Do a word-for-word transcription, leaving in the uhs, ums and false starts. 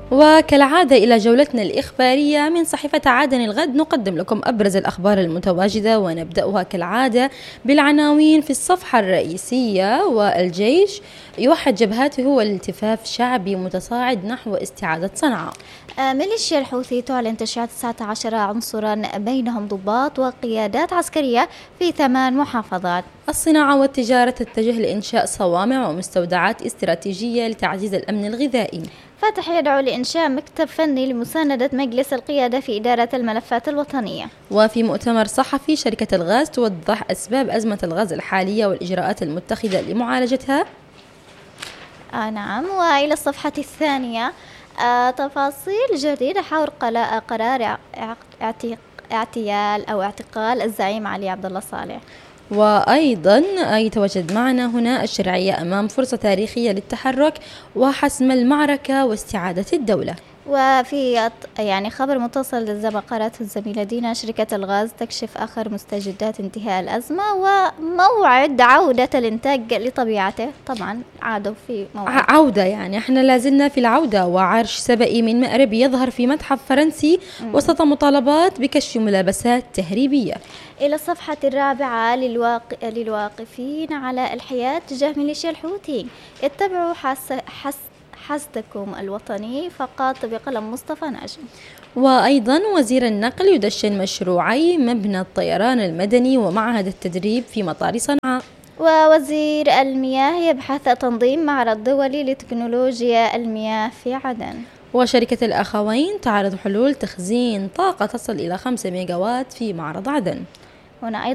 وكالعادة إلى جولتنا الإخبارية من صحيفة عدن الغد، نقدم لكم أبرز الأخبار المتواجدة، ونبدأها كالعادة بالعناوين في الصفحة الرئيسية. والجيش يوحد جبهاته والالتفاف شعبي متصاعد نحو استعادة صنعاء. ميليشيا الحوثي تعلن تشييع تسعة عشر عنصرا بينهم ضباط وقيادات عسكرية في ثمان محافظات. الصناعة والتجارة تتجه لإنشاء صوامع ومستودعات استراتيجية لتعزيز الأمن الغذائي. فتح يدعو لإنشاء مكتب فني لمساندة مجلس القيادة في إدارة الملفات الوطنية. وفي مؤتمر صحفي، شركة الغاز توضح أسباب أزمة الغاز الحالية والإجراءات المتخذة لمعالجتها. آه نعم. وإلى الصفحة الثانية آه تفاصيل جديدة حول قرار اعتيال أو اعتقال الزعيم علي عبد الله صالح. وأيضا يتواجد معنا هنا الشرعية أمام فرصة تاريخية للتحرك وحسم المعركة واستعادة الدولة. وفي يعني خبر متصل للزمن قرأته الزميلة دينا، شركة الغاز تكشف آخر مستجدات انتهاء الأزمة وموعد عودة الإنتاج لطبيعته. طبعا عادوا في موعد عودة، يعني احنا لازلنا في العودة. وعرش سبئي من مأرب يظهر في متحف فرنسي م. وسط مطالبات بكشف ملابسات تهريبية. إلى الصفحة الرابعة للواق... للواقفين على الحياة تجاه ميليشيا الحوثي، اتبعوا حس... حس... حسدكم الوطني فقط بقلم مصطفى ناجم. وأيضا وزير النقل يدشن مشروعي مبنى الطيران المدني ومعهد التدريب في مطار صنعاء. ووزير المياه يبحث تنظيم معرض دولي لتكنولوجيا المياه في عدن. وشركة الأخوين تعرض حلول تخزين طاقة تصل إلى خمسة ميجاوات في معرض عدن. هنا أيضا